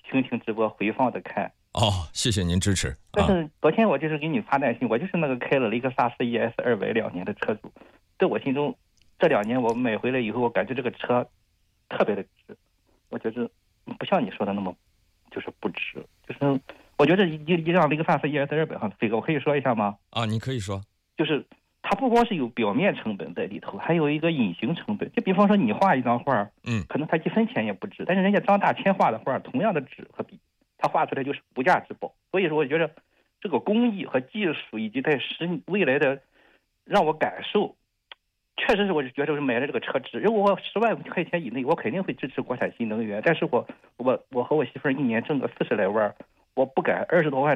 听听直播回放的看。 哦，谢谢您支持。 但是昨天我就是给你发短信，我就是那个开了雷克萨斯 ES 200的车主，在我心中，这2年我买回来以后，我感觉这个车特别的值，我觉得不像你说的那么就是不值，就是我觉得一辆雷克萨斯 ES 200，飞哥，我可以说一下吗？ 啊，你可以说。 就是它不光是有表面成本在里头，还有一个隐形成本。就比方说你画一张画，可能它1分钱也不值，但是人家张大千画的画，同样的纸和笔，它画出来就是无价之宝。所以说，我觉得这个工艺和技术以及在未来的让我感受，确实是我觉得是买了这个车值。如果我10万块钱以内，我肯定会支持国产新能源。但是我和我媳妇儿1年挣个40来万，我不敢20多万